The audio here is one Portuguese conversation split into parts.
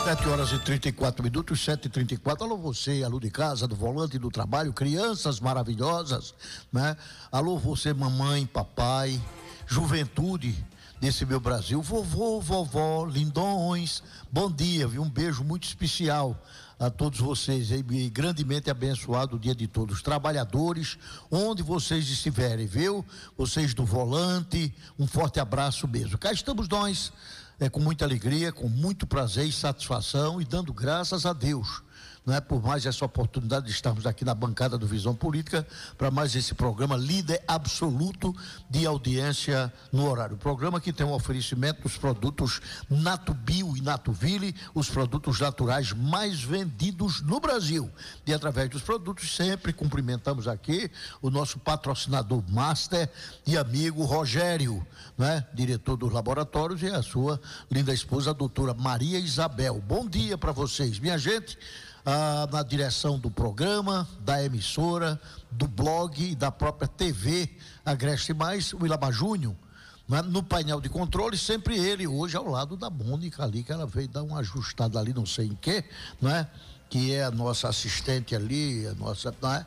7h34, 7h34. Alô você, alô de casa, do volante, do trabalho, crianças maravilhosas, né? Alô você, mamãe, papai, juventude desse meu Brasil, vovô, vovó, lindões, bom dia, viu? Um beijo muito especial a todos vocês, e grandemente abençoado o dia de todos os trabalhadores, onde vocês estiverem, viu? Vocês do volante, um forte abraço mesmo. Cá estamos nós, com muita alegria, com muito prazer e satisfação, e dando graças a Deus, não é, por mais essa oportunidade de estarmos aqui na bancada do Visão Política, para mais esse programa líder absoluto de audiência no horário. Programa que tem um oferecimento dos produtos Natubio e Natuville, os produtos naturais mais vendidos no Brasil. E através dos produtos sempre cumprimentamos aqui o nosso patrocinador master e amigo Rogério, né, diretor dos laboratórios, e a sua linda esposa, a doutora Maria Isabel. Bom dia para vocês, minha gente. Na direção do programa, da emissora, do blog e da própria TV Agreste Mais, o Ilaba Júnior, né? No painel de controle, sempre ele, hoje ao lado da Mônica ali, que ela veio dar uma ajustada ali, não sei em que, né? Que é a nossa assistente ali, a nossa, né?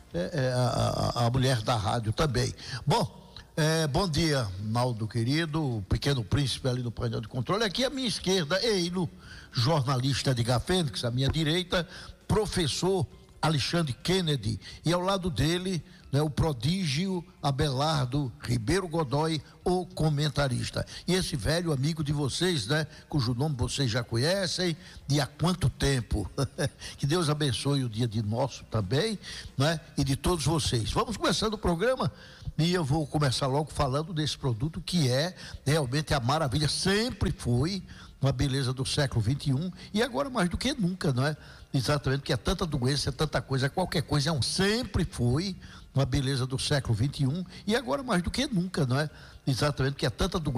A mulher da rádio também. Bom dia, Naldo querido, o pequeno príncipe ali no painel de controle. Aqui à minha esquerda, Eilo, jornalista de Fênix, à minha direita, professor Alexandre Kennedy, e ao lado dele, né, o prodígio Abelardo Ribeiro Godoy, o comentarista. E esse velho amigo de vocês, né, cujo nome vocês já conhecem, de há quanto tempo. Que Deus abençoe o dia de nosso também, né, e de todos vocês. Vamos começando o programa. E eu vou começar logo falando desse produto que é realmente a maravilha, sempre foi uma beleza do século XXI, e agora mais do que nunca, não é? Exatamente, porque é tanta doença, é tanta coisa, qualquer coisa, sempre foi uma beleza do século XXI, e agora mais do que nunca, não é? Exatamente, porque é tanta doença.